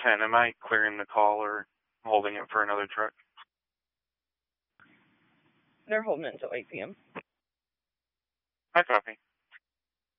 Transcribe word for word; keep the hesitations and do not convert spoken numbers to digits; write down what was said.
ten, am I clearing the call or holding it for another truck? They're holding it until eight p.m. I copy.